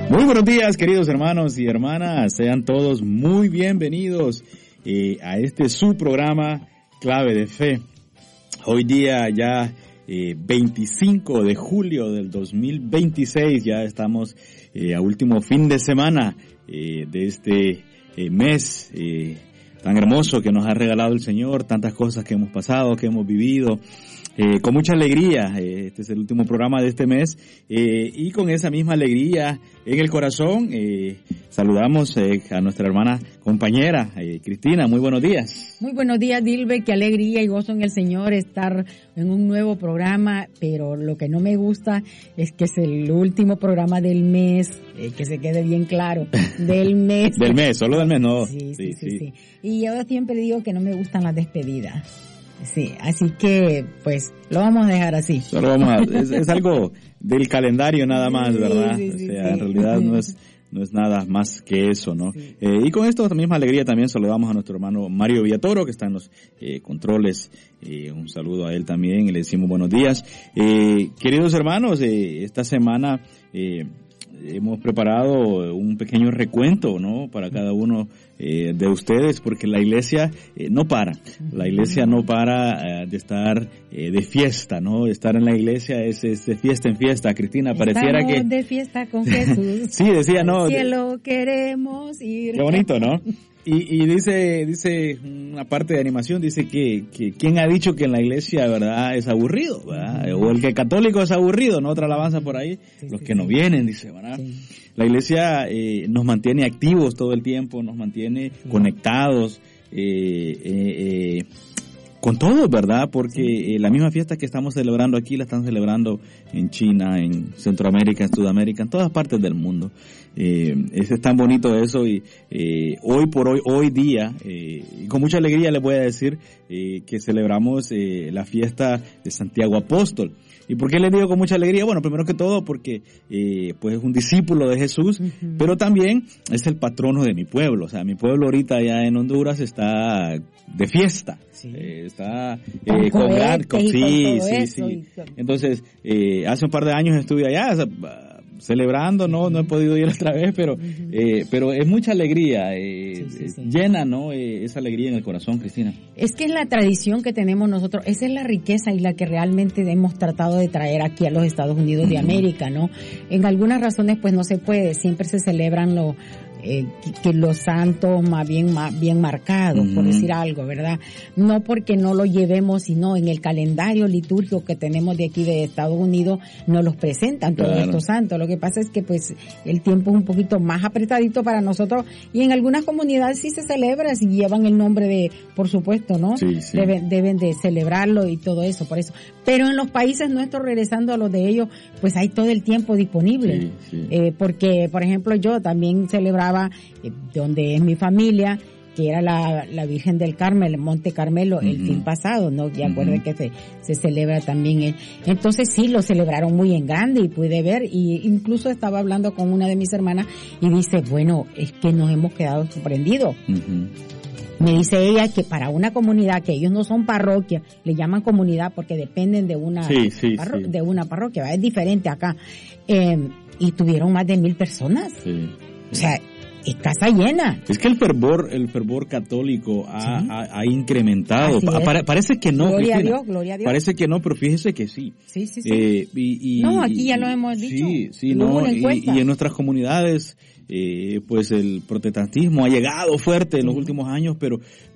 Muy buenos días, queridos hermanos y hermanas. Sean todos muy bienvenidos a este su programa Clave de Fe. Hoy día ya 25 de julio del 2026, ya estamos a último fin de semana de este mes tan hermoso que nos ha regalado el Señor, tantas cosas que hemos pasado, que hemos vivido. Con mucha alegría, este es el último programa de este mes, y con esa misma alegría en el corazón, saludamos a nuestra hermana compañera, Cristina. Muy buenos días. Muy buenos días, Dilbe, qué alegría y gozo en el Señor estar en un nuevo programa, pero lo que no me gusta es que es el último programa del mes, que se quede bien claro, del mes. Del mes, solo del mes, no. Sí. Y yo siempre digo que no me gustan las despedidas. Sí, así que pues lo vamos a dejar así. Solo vamos a, es algo del calendario nada más, ¿verdad? Sí, o sea, en realidad no es nada más que eso, ¿no? Sí. Y con esto misma alegría también saludamos a nuestro hermano Mario Villatoro, que está en los controles. Un saludo a él también y le decimos buenos días. Queridos hermanos, esta semana hemos preparado un pequeño recuento, ¿no? Para cada uno de ustedes, porque la iglesia no para. La iglesia no para de estar de fiesta, ¿no? Estar en la iglesia es de fiesta en fiesta. Cristina, pareciera estamos que... de fiesta con Jesús. Sí, decía, ¿no? Al cielo queremos ir. Qué bonito, ¿no? Y dice una parte de animación, dice que ¿quién ha dicho que en la iglesia, verdad, es aburrido, verdad? O el que católico es aburrido, ¿no? Otra alabanza por ahí, los que no vienen, dice, ¿verdad? Sí. La iglesia nos mantiene activos todo el tiempo, nos mantiene conectados, con todo, ¿verdad? Porque la misma fiesta que estamos celebrando aquí la están celebrando en China, en Centroamérica, en Sudamérica, en todas partes del mundo. Es tan bonito eso y hoy día, y con mucha alegría les voy a decir que celebramos la fiesta de Santiago Apóstol. ¿Y por qué les digo con mucha alegría? Bueno, primero que todo porque pues es un discípulo de Jesús, pero también es el patrono de mi pueblo. O sea, mi pueblo ahorita allá en Honduras está de fiesta. Sí. Está con gran... Sí. Entonces, hace un par de años estuve allá, o sea, celebrando, no he podido ir otra vez, pero es mucha alegría, llena, ¿no? Esa alegría en el corazón, Cristina. Es que es la tradición que tenemos nosotros, esa es la riqueza y la que realmente hemos tratado de traer aquí a los Estados Unidos de América, ¿no? En algunas razones pues no se puede, siempre se celebran que los santos más bien marcados, por decir algo, ¿verdad? No porque no lo llevemos, sino en el calendario litúrgico que tenemos de aquí de Estados Unidos nos los presentan todos estos santos. Lo que pasa es que pues el tiempo es un poquito más apretadito para nosotros y en algunas comunidades sí se celebra, si llevan el nombre de, por supuesto, ¿no? Sí. Deben de celebrarlo y todo eso, por eso. Pero en los países nuestros, regresando a los de ellos, pues hay todo el tiempo disponible. Sí. Porque, por ejemplo, yo también celebraba donde es mi familia, que era la Virgen del Carmel, el Monte Carmelo, el fin pasado, ¿no? Y acuerden que se celebra también. Entonces sí, lo celebraron muy en grande y pude ver, y incluso estaba hablando con una de mis hermanas y dice, bueno, es que nos hemos quedado sorprendidos. Me dice ella que para una comunidad, que ellos no son parroquia, le llaman comunidad porque dependen de una de una parroquia, es diferente acá, y tuvieron más de 1,000 personas. Sí. O sea, es casa llena. Es que el fervor católico ha incrementado. Parece que no, gloria Cristina. Gloria a Dios. Parece que no, pero fíjese que sí. Sí. No, aquí ya lo hemos dicho. Sí, no, y en nuestras comunidades, pues el protestantismo ha llegado fuerte en los últimos años, pero